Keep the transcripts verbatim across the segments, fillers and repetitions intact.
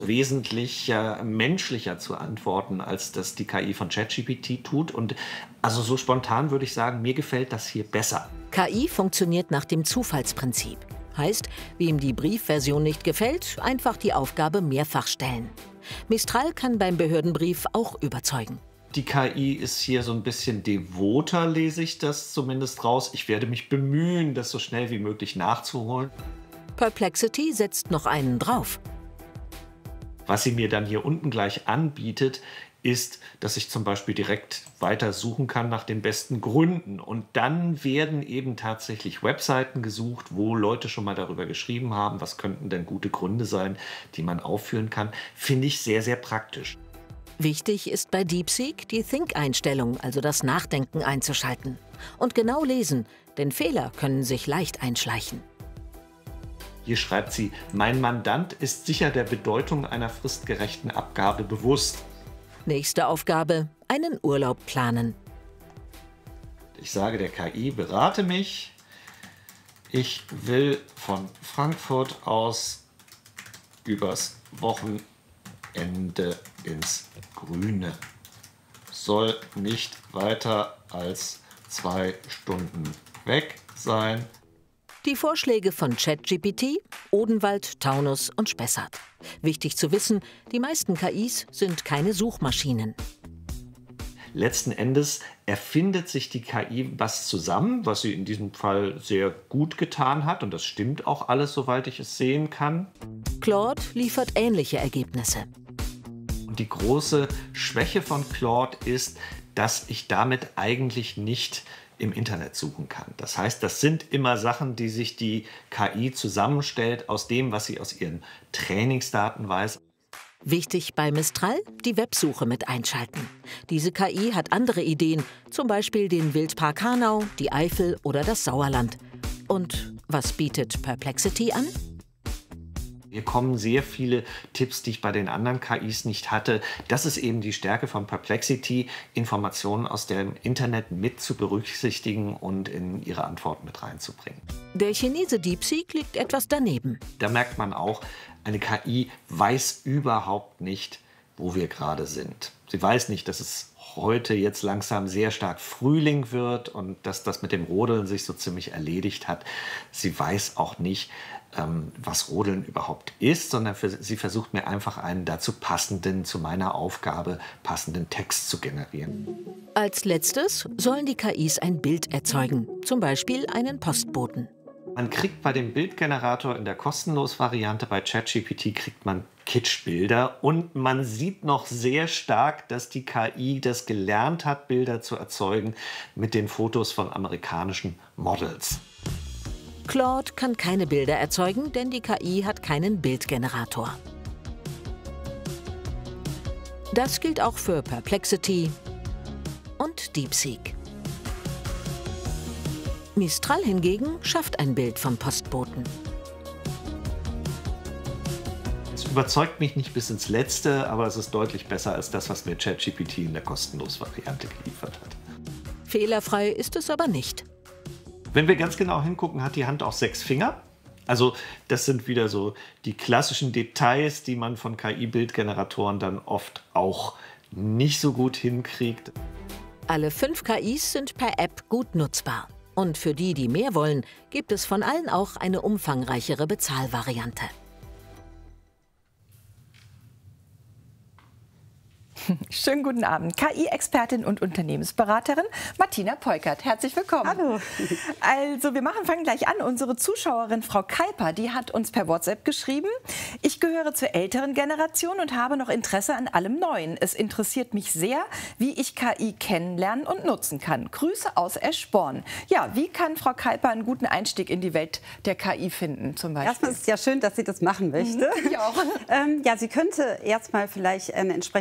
wesentlich äh, menschlicher zu antworten, als das die K I von ChatGPT tut. Und also so spontan würde ich sagen, mir gefällt das hier besser. K I funktioniert nach dem Zufallsprinzip. Heißt, wem die Briefversion nicht gefällt, einfach die Aufgabe mehrfach stellen. Mistral kann beim Behördenbrief auch überzeugen. Die K I ist hier so ein bisschen devoter, lese ich das zumindest raus. Ich werde mich bemühen, das so schnell wie möglich nachzuholen. Perplexity setzt noch einen drauf. Was sie mir dann hier unten gleich anbietet, ist, dass ich zum Beispiel direkt weiter suchen kann nach den besten Gründen. Und dann werden eben tatsächlich Webseiten gesucht, wo Leute schon mal darüber geschrieben haben, was könnten denn gute Gründe sein, die man aufführen kann. Finde ich sehr, sehr praktisch. Wichtig ist bei DeepSeek die Think-Einstellung, also das Nachdenken einzuschalten. Und genau lesen, denn Fehler können sich leicht einschleichen. Hier schreibt sie, mein Mandant ist sicher der Bedeutung einer fristgerechten Abgabe bewusst. Nächste Aufgabe, einen Urlaub planen. Ich sage der K I, berate mich. Ich will von Frankfurt aus übers Wochenende ins Grüne. Soll nicht weiter als zwei Stunden weg sein. Die Vorschläge von ChatGPT, Odenwald, Taunus und Spessart. Wichtig zu wissen, die meisten K Is sind keine Suchmaschinen. Letzten Endes erfindet sich die K I was zusammen, was sie in diesem Fall sehr gut getan hat. Und das stimmt auch alles, soweit ich es sehen kann. Claude liefert ähnliche Ergebnisse. Und die große Schwäche von Claude ist, dass ich damit eigentlich nicht im Internet suchen kann. Das heißt, das sind immer Sachen, die sich die K I zusammenstellt aus dem, was sie aus ihren Trainingsdaten weiß. Wichtig bei Mistral, die Websuche mit einschalten. Diese K I hat andere Ideen, zum Beispiel den Wildpark Hanau, die Eifel oder das Sauerland. Und was bietet Perplexity an? Hier kommen sehr viele Tipps, die ich bei den anderen K Is nicht hatte. Das ist eben die Stärke von Perplexity, Informationen aus dem Internet mit zu berücksichtigen und in ihre Antworten mit reinzubringen. Der Chinese DeepSeek liegt etwas daneben. Da merkt man auch, eine K I weiß überhaupt nicht, wo wir gerade sind. Sie weiß nicht, dass es heute jetzt langsam sehr stark Frühling wird und dass das mit dem Rodeln sich so ziemlich erledigt hat. Sie weiß auch nicht, ähm, was Rodeln überhaupt ist, sondern für, sie versucht mir einfach einen dazu passenden, zu meiner Aufgabe passenden Text zu generieren. Als letztes sollen die K Is ein Bild erzeugen, zum Beispiel einen Postboten. Man kriegt bei dem Bildgenerator in der kostenlosen Variante bei ChatGPT kriegt man Kitschbilder und man sieht noch sehr stark, dass die K I das gelernt hat, Bilder zu erzeugen mit den Fotos von amerikanischen Models. Claude kann keine Bilder erzeugen, denn die K I hat keinen Bildgenerator. Das gilt auch für Perplexity und DeepSeek. Mistral hingegen schafft ein Bild vom Postboten. Es überzeugt mich nicht bis ins Letzte, aber es ist deutlich besser als das, was mir ChatGPT in der kostenlosen Variante geliefert hat. Fehlerfrei ist es aber nicht. Wenn wir ganz genau hingucken, hat die Hand auch sechs Finger. Also das sind wieder so die klassischen Details, die man von K I-Bildgeneratoren dann oft auch nicht so gut hinkriegt. Alle fünf K Is sind per App gut nutzbar. Und für die, die mehr wollen, gibt es von allen auch eine umfangreichere Bezahlvariante. Schönen guten Abend. K I-Expertin und Unternehmensberaterin Martina Peukert. Herzlich willkommen. Hallo. Also wir machen, fangen gleich an. Unsere Zuschauerin Frau Keiper, die hat uns per WhatsApp geschrieben: Ich gehöre zur älteren Generation und habe noch Interesse an allem Neuen. Es interessiert mich sehr, wie ich K I kennenlernen und nutzen kann. Grüße aus Eschborn. Ja, wie kann Frau Keiper einen guten Einstieg in die Welt der K I finden zum Beispiel? Erstmal ist es ja schön, dass sie das machen möchte. Mhm, ich auch. ähm, ja, sie könnte erstmal vielleicht eine entsprechende App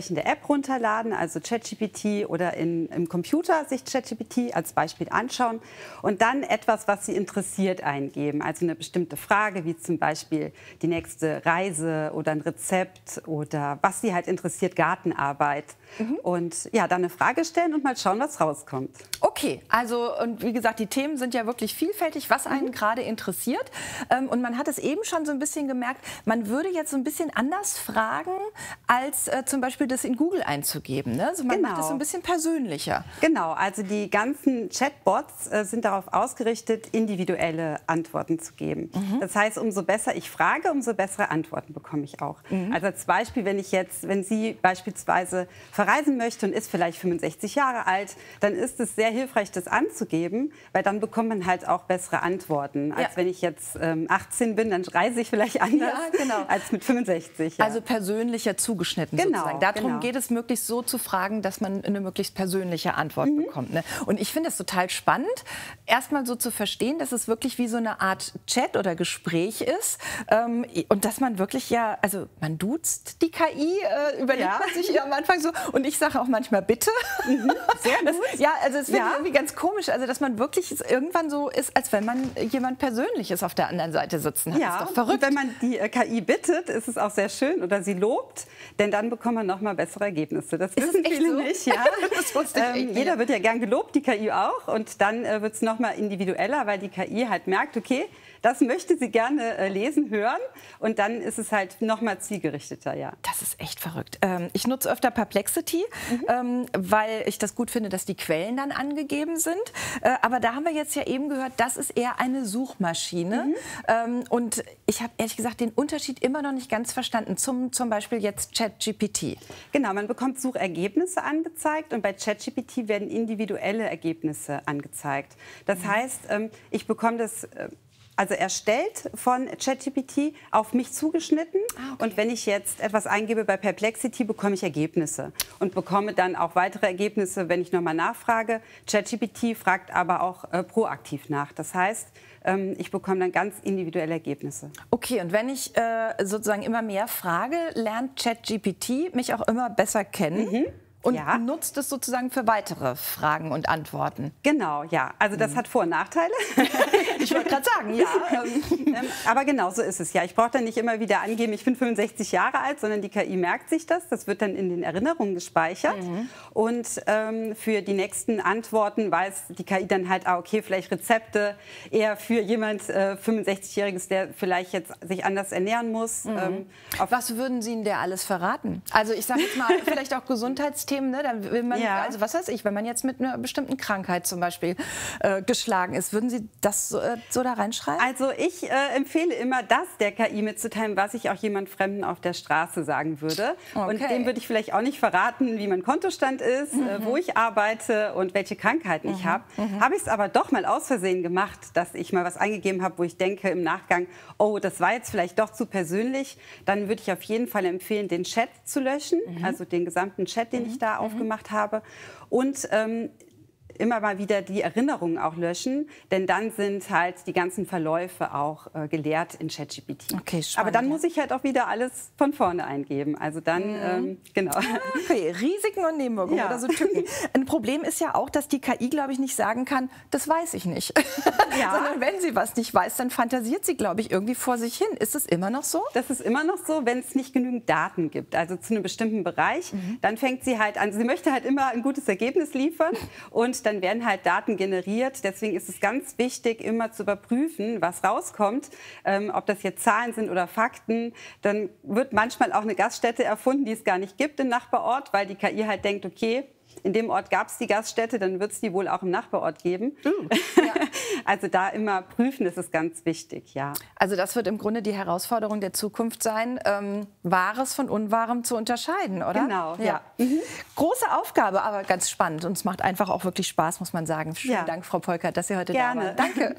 runterladen, also ChatGPT, oder in, im Computer sich ChatGPT als Beispiel anschauen und dann etwas, was Sie interessiert, eingeben. Also eine bestimmte Frage, wie zum Beispiel die nächste Reise oder ein Rezept oder was Sie halt interessiert, Gartenarbeit. Mhm. Und ja, dann eine Frage stellen und mal schauen, was rauskommt. Okay, also und wie gesagt, die Themen sind ja wirklich vielfältig, was einen mhm. gerade interessiert. Ähm, und man hat es eben schon so ein bisschen gemerkt, man würde jetzt so ein bisschen anders fragen, als äh, zum Beispiel das in Google einzugeben. Ne? Also man genau. macht das so ein bisschen persönlicher. Genau, also die ganzen Chatbots äh, sind darauf ausgerichtet, individuelle Antworten zu geben. Mhm. Das heißt, umso besser ich frage, umso bessere Antworten bekomme ich auch. Mhm. Also als Beispiel, wenn ich jetzt, wenn Sie beispielsweise verreisen möchte und ist vielleicht fünfundsechzig Jahre alt, dann ist es sehr hilfreich, das anzugeben, weil dann bekommt man halt auch bessere Antworten, als ja. wenn ich jetzt ähm, achtzehn bin, dann reise ich vielleicht anders ja, genau. als mit fünfundsechzig. Ja. Also persönlicher zugeschnitten genau, sozusagen. Darum genau. geht es möglichst so zu fragen, dass man eine möglichst persönliche Antwort mhm. bekommt. Ne? Und ich finde es total spannend, erstmal so zu verstehen, dass es wirklich wie so eine Art Chat oder Gespräch ist ähm, und dass man wirklich ja, also man duzt die K I, äh, überlegt ja. man sich am Anfang so. Und ich sage auch manchmal bitte. Mhm, sehr gut. Das, ja, also es finde ja. ich irgendwie ganz komisch, also dass man wirklich irgendwann so ist, als wenn man jemand Persönliches auf der anderen Seite sitzen hat. Ja, das ist doch verrückt. Und wenn man die äh, K I bittet, ist es auch sehr schön oder sie lobt, denn dann bekommt man noch mal bessere Ergebnisse. Das ist wissen viele so? nicht. Ja. Das wusste ich ähm, jeder wird ja gern gelobt, die K I auch. Und dann äh, wird es noch mal individueller, weil die K I halt merkt, okay, das möchte sie gerne äh, lesen, hören. Und dann ist es halt noch mal zielgerichteter, ja. Das ist echt verrückt. Ähm, ich nutze öfter Perplexity, mhm. ähm, weil ich das gut finde, dass die Quellen dann angegeben sind. Äh, aber da haben wir jetzt ja eben gehört, das ist eher eine Suchmaschine. Mhm. Ähm, und ich habe ehrlich gesagt den Unterschied immer noch nicht ganz verstanden, zum, zum Beispiel jetzt ChatGPT. Genau, man bekommt Suchergebnisse angezeigt und bei ChatGPT werden individuelle Ergebnisse angezeigt. Das mhm. heißt, ähm, ich bekomme das... Äh, Also erstellt von ChatGPT auf mich zugeschnitten. Ah, okay. Und wenn ich jetzt etwas eingebe bei Perplexity, bekomme ich Ergebnisse und bekomme dann auch weitere Ergebnisse, wenn ich nochmal nachfrage. ChatGPT fragt aber auch äh, proaktiv nach. Das heißt, ähm, ich bekomme dann ganz individuelle Ergebnisse. Okay, und wenn ich äh, sozusagen immer mehr frage, lernt ChatGPT mich auch immer besser kennen? Mhm. Und ja. nutzt es sozusagen für weitere Fragen und Antworten? Genau, ja. Also das mhm. hat Vor- und Nachteile. Ich wollte gerade sagen, ja. ähm, aber genau so ist es ja. Ich brauche dann nicht immer wieder angeben, ich bin fünfundsechzig Jahre alt, sondern die K I merkt sich das. Das wird dann in den Erinnerungen gespeichert. Mhm. Und ähm, für die nächsten Antworten weiß die K I dann halt, ah, okay, vielleicht Rezepte eher für jemand äh, fünfundsechzigjähriges, der vielleicht jetzt sich anders ernähren muss. Mhm. Ähm, Was würden Sie denn der alles verraten? Also ich sage jetzt mal, vielleicht auch Gesundheitsthemen. Ne? Dann will man, ja. also was weiß ich, wenn man jetzt mit einer bestimmten Krankheit zum Beispiel äh, geschlagen ist, würden Sie das so, äh, so da reinschreiben? Also ich äh, empfehle immer, das der K I mitzuteilen, was ich auch jemand Fremden auf der Straße sagen würde. Okay. Und dem würde ich vielleicht auch nicht verraten, wie mein Kontostand ist, mhm. äh, wo ich arbeite und welche Krankheiten mhm. ich habe. Mhm. Habe ich es aber doch mal aus Versehen gemacht, dass ich mal was eingegeben habe, wo ich denke im Nachgang, oh, das war jetzt vielleicht doch zu persönlich, dann würde ich auf jeden Fall empfehlen, den Chat zu löschen, mhm. also den gesamten Chat, den mhm. ich da mhm. aufgemacht habe. Und ähm, immer mal wieder die Erinnerungen auch löschen, denn dann sind halt die ganzen Verläufe auch äh, geleert in ChatGPT. Okay, spannend, aber dann ja. muss ich halt auch wieder alles von vorne eingeben. Also dann, mhm. ähm, genau. Okay, Risiken und Nebenwirkungen ja. oder so Tücken. Ein Problem ist ja auch, dass die K I, glaube ich, nicht sagen kann, das weiß ich nicht. Ja. Sondern wenn sie was nicht weiß, dann fantasiert sie, glaube ich, irgendwie vor sich hin. Ist das immer noch so? Das ist immer noch so, wenn es nicht genügend Daten gibt, also zu einem bestimmten Bereich, mhm. dann fängt sie halt an, sie möchte halt immer ein gutes Ergebnis liefern und dann werden halt Daten generiert. Deswegen ist es ganz wichtig, immer zu überprüfen, was rauskommt, ähm, ob das jetzt Zahlen sind oder Fakten. Dann wird manchmal auch eine Gaststätte erfunden, die es gar nicht gibt im Nachbarort, weil die K I halt denkt, okay, in dem Ort gab es die Gaststätte, dann wird es die wohl auch im Nachbarort geben. Uh, ja. Also da immer prüfen, das ist ganz wichtig, ja. Also das wird im Grunde die Herausforderung der Zukunft sein, ähm, Wahres von Unwahrem zu unterscheiden, oder? Genau, ja. ja. Mhm. Große Aufgabe, aber ganz spannend und es macht einfach auch wirklich Spaß, muss man sagen. Vielen ja. Dank, Frau Polkert, dass Sie heute Gerne. da waren. Danke.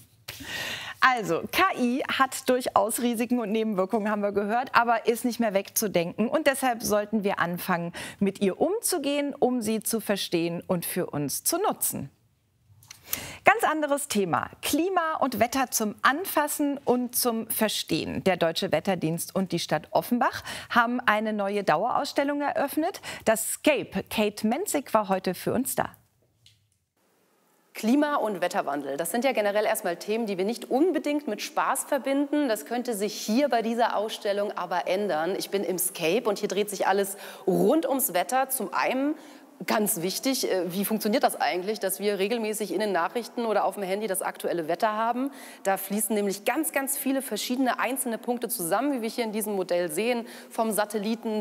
Also, K I hat durchaus Risiken und Nebenwirkungen, haben wir gehört, aber ist nicht mehr wegzudenken. Und deshalb sollten wir anfangen, mit ihr umzugehen, um sie zu verstehen und für uns zu nutzen. Ganz anderes Thema. Klima und Wetter zum Anfassen und zum Verstehen. Der Deutsche Wetterdienst und die Stadt Offenbach haben eine neue Dauerausstellung eröffnet. Das Scape. Kate Menzig war heute für uns da. Klima- und Wetterwandel, das sind ja generell erstmal Themen, die wir nicht unbedingt mit Spaß verbinden. Das könnte sich hier bei dieser Ausstellung aber ändern. Ich bin im Scape und hier dreht sich alles rund ums Wetter. Zum einen ganz wichtig, wie funktioniert das eigentlich, dass wir regelmäßig in den Nachrichten oder auf dem Handy das aktuelle Wetter haben? Da fließen nämlich ganz, ganz viele verschiedene einzelne Punkte zusammen, wie wir hier in diesem Modell sehen, vom Satelliten